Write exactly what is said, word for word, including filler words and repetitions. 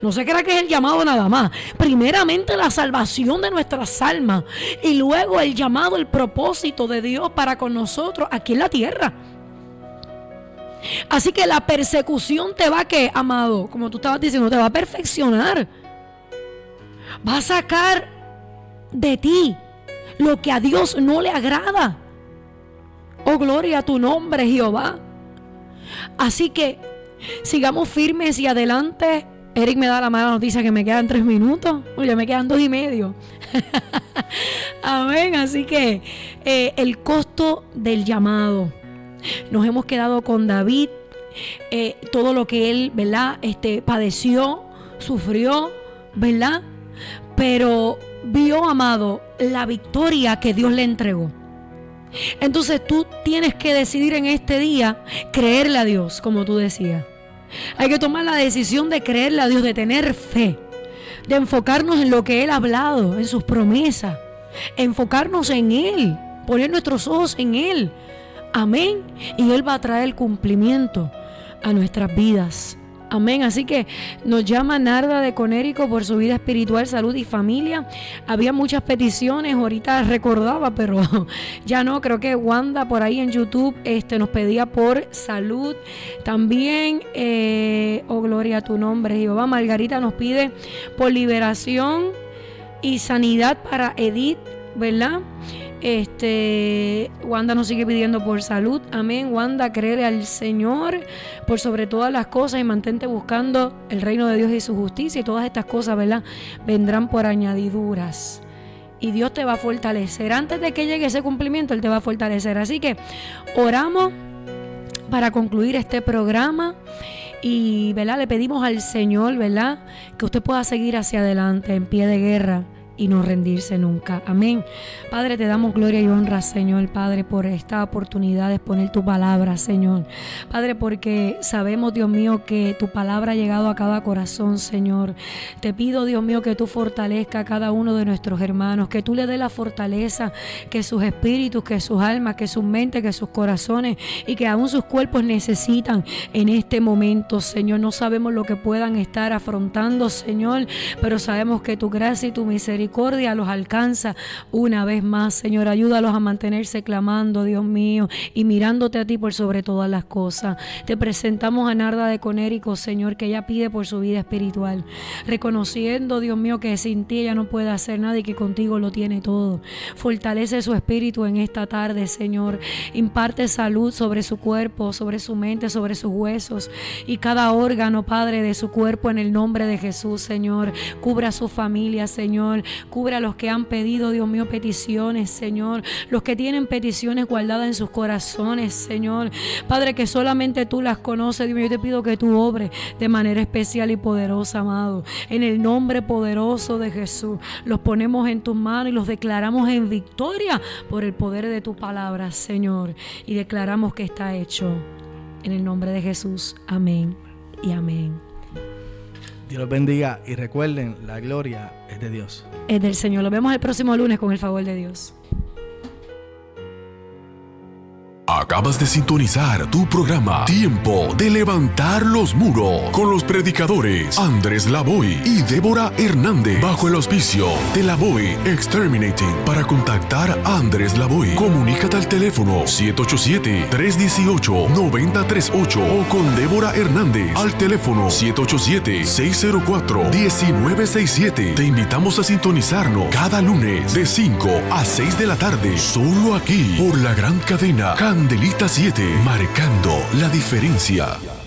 No se crea que es el llamado nada más. Primeramente la salvación de nuestras almas y luego el llamado, el propósito de Dios para con nosotros aquí en la tierra. Así que la persecución te va a, ¿qué, amado? Como tú estabas diciendo, te va a perfeccionar. Va a sacar de ti lo que a Dios no le agrada. Oh, gloria a tu nombre, Jehová. Así que sigamos firmes y adelante. Eric me da la mala noticia que me quedan tres minutos. Uy, ya me quedan dos y medio. Amén. Así que eh, el costo del llamado. Nos hemos quedado con David. Eh, todo lo que él, ¿verdad? Este, padeció, sufrió, ¿verdad? Pero vio, amado, la victoria que Dios le entregó. Entonces tú tienes que decidir en este día creerle a Dios, como tú decías. Hay que tomar la decisión de creerle a Dios, de tener fe, de enfocarnos en lo que Él ha hablado, en sus promesas, enfocarnos en Él, poner nuestros ojos en Él. Amén. Y Él va a traer el cumplimiento a nuestras vidas. Amén. Así que nos llama Narda de Conérico por su vida espiritual, salud y familia. Había muchas peticiones, ahorita recordaba, pero ya no. Creo que Wanda por ahí en YouTube este, nos pedía por salud. También, eh, oh gloria a tu nombre, Jehová. Margarita nos pide por liberación y sanidad para Edith, ¿verdad? Este, Wanda nos sigue pidiendo por salud. Amén. Wanda, créele al Señor por sobre todas las cosas y mantente buscando el reino de Dios y su justicia, y todas estas cosas, ¿verdad?, vendrán por añadiduras. Y Dios te va a fortalecer. Antes de que llegue ese cumplimiento, Él te va a fortalecer. Así que oramos para concluir este programa. Y, ¿verdad?, le pedimos al Señor, ¿verdad?, que usted pueda seguir hacia adelante en pie de guerra y no rendirse nunca. Amén. Padre, te damos gloria y honra, Señor, Padre, por esta oportunidad de exponer tu palabra, Señor. Padre, porque sabemos, Dios mío, que tu palabra ha llegado a cada corazón, Señor. Te pido, Dios mío, que tú fortalezcas a cada uno de nuestros hermanos, que tú le des la fortaleza que sus espíritus, que sus almas, que sus mentes, que sus corazones y que aún sus cuerpos necesitan en este momento, Señor. No sabemos lo que puedan estar afrontando, Señor, pero sabemos que tu gracia y tu misericordia los alcanza una vez más, Señor. Ayúdalos a mantenerse clamando, Dios mío, y mirándote a ti por sobre todas las cosas. Te presentamos a Narda de Conérico, Señor, que ella pide por su vida espiritual, reconociendo, Dios mío, que sin ti ella no puede hacer nada y que contigo lo tiene todo. Fortalece su espíritu en esta tarde, Señor. Imparte salud sobre su cuerpo, sobre su mente, sobre sus huesos y cada órgano, Padre, de su cuerpo, en el nombre de Jesús, Señor. Cubra a su familia, Señor. Cubra a los que han pedido, Dios mío, peticiones, Señor. Los que tienen peticiones guardadas en sus corazones, Señor. Padre, que solamente tú las conoces, Dios mío. Yo te pido que tú obres de manera especial y poderosa, amado. En el nombre poderoso de Jesús, los ponemos en tus manos y los declaramos en victoria por el poder de tu palabra, Señor. Y declaramos que está hecho. En el nombre de Jesús. Amén y amén. Dios los bendiga y recuerden, la gloria es de Dios. Es del Señor. Nos vemos el próximo lunes con el favor de Dios. Acabas de sintonizar tu programa Tiempo de Levantar los Muros con los predicadores Andrés Lavoy y Débora Hernández, bajo el auspicio de Lavoy Exterminating. Para contactar a Andrés Lavoy, comunícate al teléfono siete ocho siete, tres uno ocho, nueve cero tres ocho o con Débora Hernández al teléfono siete ocho siete, seis cero cuatro, uno nueve seis siete. Te invitamos a sintonizarnos cada lunes de cinco a seis de la tarde, solo aquí por la gran cadena Candelita siete, marcando la diferencia.